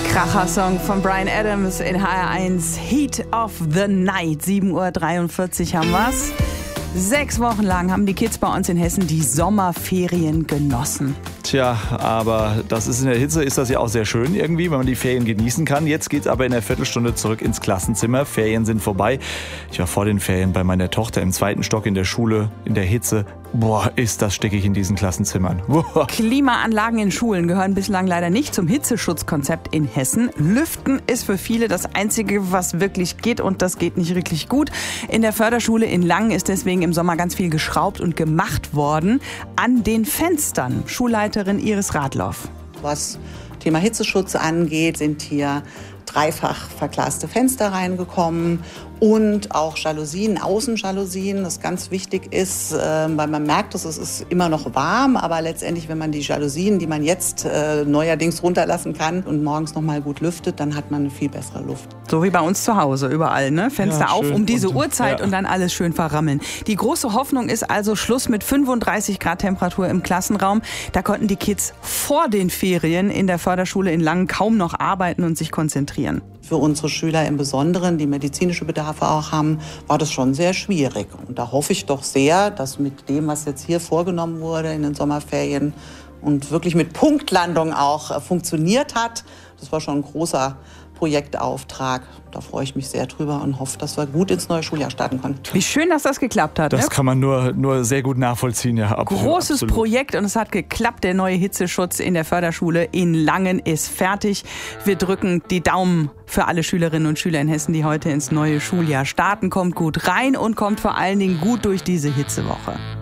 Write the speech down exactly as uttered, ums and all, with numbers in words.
Kracher-Song von Bryan Adams in H R eins. Heat of the Night. sieben Uhr dreiundvierzig haben wir's. Sechs Wochen lang haben die Kids bei uns in Hessen die Sommerferien genossen. Tja, aber das ist in der Hitze, ist das ja auch sehr schön irgendwie, wenn man die Ferien genießen kann. Jetzt geht's aber in der Viertelstunde zurück ins Klassenzimmer. Ferien sind vorbei. Ich war vor den Ferien bei meiner Tochter im zweiten Stock in der Schule, in der Hitze. Boah, ist das stickig in diesen Klassenzimmern. Boah. Klimaanlagen in Schulen gehören bislang leider nicht zum Hitzeschutzkonzept in Hessen. Lüften ist für viele das Einzige, was wirklich geht, und das geht nicht wirklich gut. In der Förderschule in Langen ist deswegen im Sommer ganz viel geschraubt und gemacht worden an den Fenstern. Schulleiterin Iris Radloff. Was Thema Hitzeschutz angeht, sind hier dreifach verglaste Fenster reingekommen und auch Jalousien, Außenjalousien, das ganz wichtig ist, äh, weil man merkt, dass es ist immer noch warm, aber letztendlich, wenn man die Jalousien, die man jetzt äh, neuerdings runterlassen kann und morgens noch mal gut lüftet, dann hat man eine viel bessere Luft. So wie bei uns zu Hause, überall, ne? Fenster Ja, auf um diese und, Uhrzeit ja. und dann alles schön verrammeln. Die große Hoffnung ist also Schluss mit fünfunddreißig Grad Temperatur im Klassenraum. Da konnten die Kids vor den Ferien in der Förderschule in Langen kaum noch arbeiten und sich konzentrieren. Für unsere Schüler im Besonderen, die medizinische Bedarfe auch haben, war das schon sehr schwierig. Und da hoffe ich doch sehr, dass mit dem, was jetzt hier vorgenommen wurde in den Sommerferien und wirklich mit Punktlandung auch äh, funktioniert hat. Das war schon ein großer Projektauftrag. Da freue ich mich sehr drüber und hoffe, dass wir gut ins neue Schuljahr starten können. Wie schön, dass das geklappt hat. Das ne? kann man nur, nur sehr gut nachvollziehen. Ja, absolut, Großes absolut. Projekt, und es hat geklappt. Der neue Hitzeschutz in der Förderschule in Langen ist fertig. Wir drücken die Daumen für alle Schülerinnen und Schüler in Hessen, die heute ins neue Schuljahr starten. Kommt gut rein und kommt vor allen Dingen gut durch diese Hitzewoche.